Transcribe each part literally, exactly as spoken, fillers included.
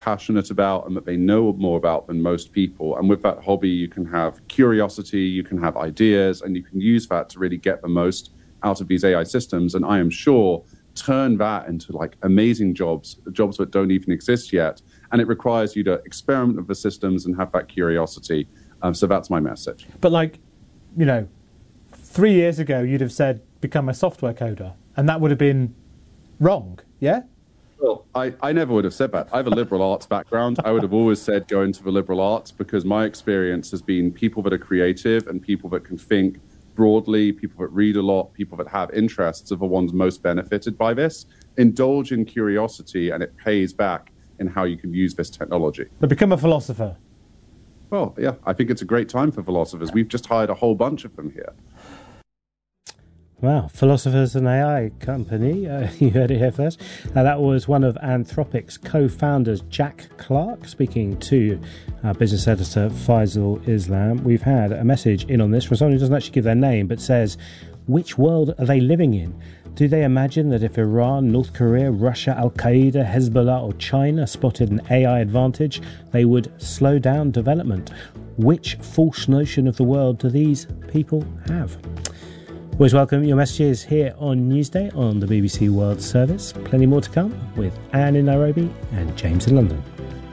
passionate about and that they know more about than most people. And with that hobby, you can have curiosity, you can have ideas, and you can use that to really get the most out of these A I systems. And I am sure turn that into like amazing jobs, jobs that don't even exist yet. And it requires you to experiment with the systems and have that curiosity. Um, so that's my message. But like, you know, three years ago, you'd have said, become a software coder. And that would have been wrong, yeah? Well, I, I never would have said that. I have a liberal arts background. I would have always said go into the liberal arts because my experience has been people that are creative and people that can think broadly, people that read a lot, people that have interests are the ones most benefited by this. Indulge in curiosity and it pays back in how you can use this technology. But become a philosopher. Well, yeah, I think it's a great time for philosophers. We've just hired a whole bunch of them here. Wow, Philosophers and A I Company, uh, you heard it here first. Uh, that was one of Anthropic's co-founders, Jack Clark, speaking to our business editor, Faisal Islam. We've had a message in on this from someone who doesn't actually give their name, but says, which world are they living in? Do they imagine that if Iran, North Korea, Russia, Al-Qaeda, Hezbollah or China spotted an A I advantage, they would slow down development? Which false notion of the world do these people have? Always welcome your messages here on Newsday on the B B C World Service. Plenty more to come with Anne in Nairobi and James in London.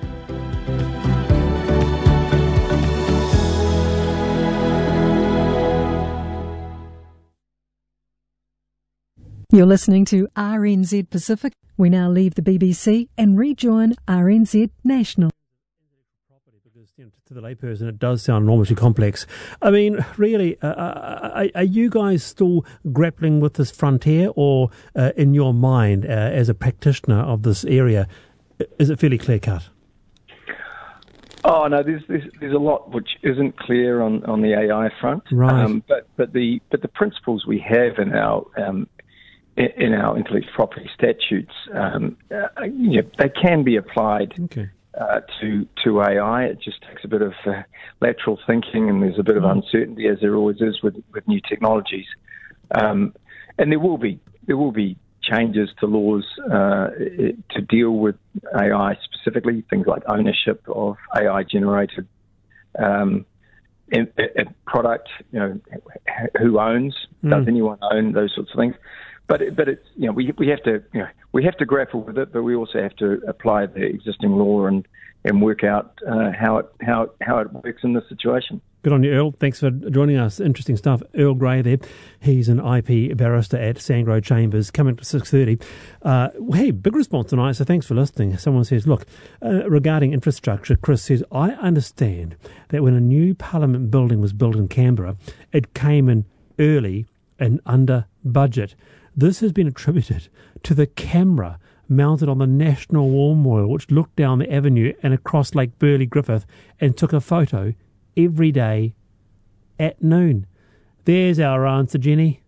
You're listening to R N Z Pacific. We now leave the B B C and rejoin R N Z National. To the layperson, it does sound enormously complex. I mean, really, uh, are, are you guys still grappling with this frontier, or uh, in your mind, uh, as a practitioner of this area, is it fairly clear cut? Oh no, there's, there's there's a lot which isn't clear on, on the A I front. Right. Um, but but the but the principles we have in our um, in, in our intellectual property statutes, um, uh, you know, they can be applied. Okay. Uh, to to A I. It just takes a bit of uh, lateral thinking, and there's a bit of uncertainty, as there always is with, with new technologies. Um, and there will be there will be changes to laws uh, to deal with A I specifically, things like ownership of A I generated um, in, in product. You know, who owns? Mm. Does anyone own those sorts of things? But but it's you know we we have to you know we have to grapple with it, but we also have to apply the existing law and, and work out uh, how it how how it works in this situation. Good on you, Earl. Thanks for joining us. Interesting stuff. Earl Grey there. He's an I P barrister at Sangro Chambers. Coming to six thirty. Uh, hey, big response tonight, so thanks for listening. Someone says, look, uh, regarding infrastructure, Chris says, I understand that when a new Parliament building was built in Canberra, it came in early and under budget. This has been attributed to the camera mounted on the National War Memorial, which looked down the avenue and across Lake Burley Griffith and took a photo every day at noon. There's our answer, Jenny.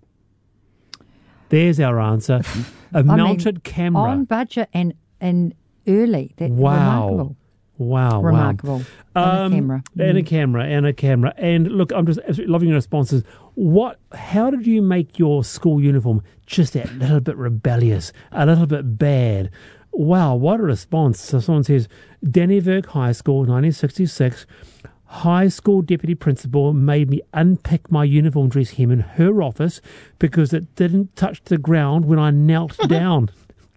There's our answer. A I mounted mean, camera. On budget and, and early. That's wow. remarkable. Wow, Remarkable. wow. And um, a camera. And a camera, and a camera. And look, I'm just absolutely loving your responses. What? How did you make your school uniform just a little bit rebellious, a little bit bad? Wow, what a response. So someone says, Dannyverg High School, nineteen sixty-six, high school deputy principal made me unpick my uniform dress hem in her office because it didn't touch the ground when I knelt down.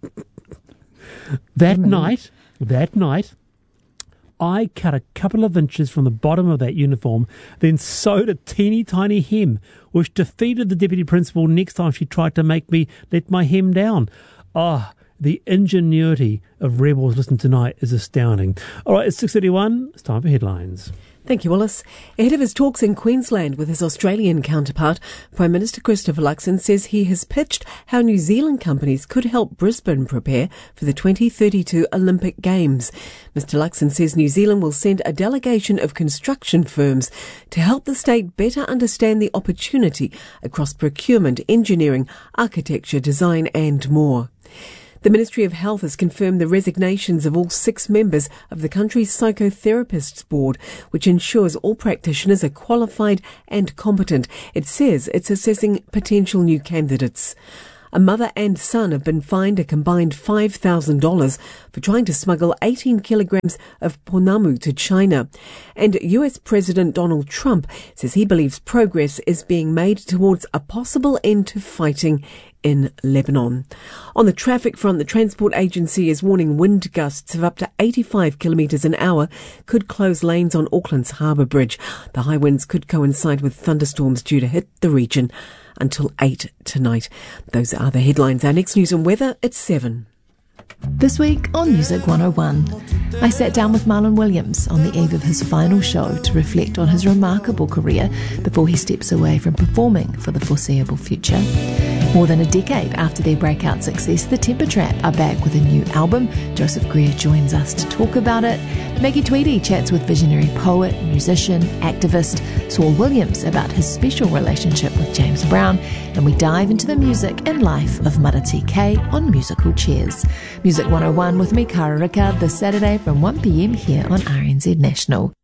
That night, that night, I cut a couple of inches from the bottom of that uniform, then sewed a teeny tiny hem, which defeated the deputy principal next time she tried to make me let my hem down. Ah, oh, the ingenuity of rebels listening tonight is astounding. All right, it's six thirty-one. It's time for headlines. Thank you, Wallace. Ahead of his talks in Queensland with his Australian counterpart, Prime Minister Christopher Luxon says he has pitched how New Zealand companies could help Brisbane prepare for the twenty thirty-two Olympic Games. Mister Luxon says New Zealand will send a delegation of construction firms to help the state better understand the opportunity across procurement, engineering, architecture, design and more. The Ministry of Health has confirmed the resignations of all six members of the country's psychotherapists board, which ensures all practitioners are qualified and competent. It says it's assessing potential new candidates. A mother and son have been fined a combined five thousand dollars for trying to smuggle eighteen kilograms of ponamu to China. And U S President Donald Trump says he believes progress is being made towards a possible end to fighting in Lebanon. On the traffic front, the Transport Agency is warning wind gusts of up to eighty-five kilometres an hour could close lanes on Auckland's Harbour Bridge. The high winds could coincide with thunderstorms due to hit the region until eight tonight. Those are the headlines. Our next news and weather at seven. This week on Music one oh one, I sat down with Marlon Williams on the eve of his final show to reflect on his remarkable career before he steps away from performing for the foreseeable future. More than a decade after their breakout success, the Temper Trap are back with a new album. Joseph Greer joins us to talk about it. Maggie Tweedy chats with visionary poet, musician, activist Saul Williams about his special relationship with James Brown, and we dive into the music and life of Marati K on Musical Chairs. Music one oh one with me, Kara Rickard, this Saturday from one p m here on R N Z National.